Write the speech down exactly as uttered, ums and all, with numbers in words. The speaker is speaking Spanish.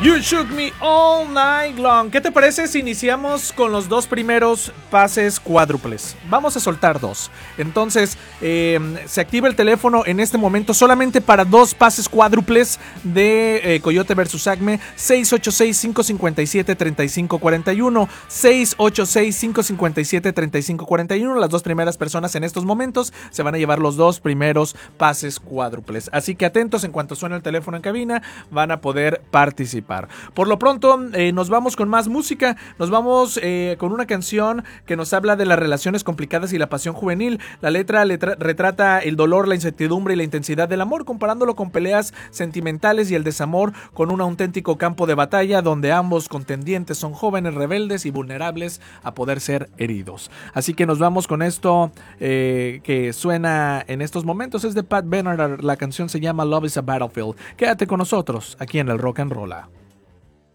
You Shook Me All Night Long. ¿Qué te parece si iniciamos con los dos primeros pases cuádruples? Vamos a soltar dos. Entonces, eh, se activa el teléfono en este momento solamente para dos pases cuádruples de eh, Coyote versus. Acme. seis ocho seis, cinco cinco siete, tres cinco cuatro uno. seis ocho seis, cinco cinco siete, tres cinco cuatro uno. Las dos primeras personas en estos momentos se van a llevar los dos primeros pases cuádruples. Así que atentos, en cuanto suene el teléfono en cabina, van a poder participar. Por lo pronto, eh, nos vamos con más música. Nos vamos eh, con una canción que nos habla de las relaciones complicadas y la pasión juvenil. La letra, letra retrata el dolor, la incertidumbre y la intensidad del amor, comparándolo con peleas sentimentales y el desamor, con un auténtico campo de batalla donde ambos contendientes son jóvenes, rebeldes y vulnerables a poder ser heridos. Así que nos vamos con esto eh, que suena en estos momentos. Es de Pat Benatar. La canción se llama Love is a Battlefield. Quédate con nosotros aquí en el Rock and Rolla.